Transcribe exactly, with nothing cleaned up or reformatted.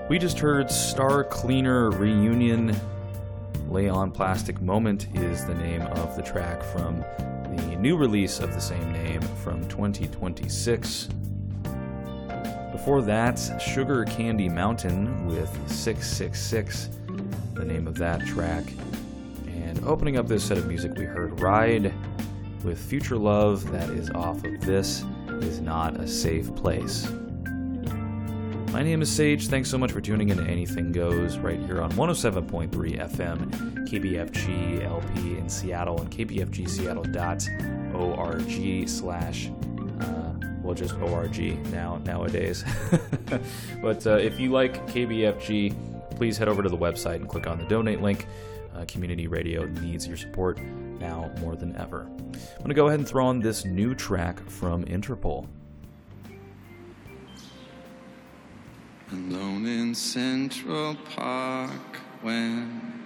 We just heard Star Cleaner Reunion. Lay on Plastic Moment is the name of the track from the new release of the same name from twenty twenty-six. Before that, Sugar Candy Mountain with six six six, the name of that track. And opening up this set of music, we heard Ride with Future Love, that is off of This Is Not a Safe Place. My name is Sage. Thanks so much for tuning in to Anything Goes right here on one oh seven point three F M, K B F G L P in Seattle, and K B F G Seattle dot org slash well, just O R G now nowadays. But uh, if you like K B F G, please head over to the website and click on the donate link. Uh, community radio needs your support now more than ever. I'm going to go ahead and throw on this new track from Interpol. Alone in Central Park when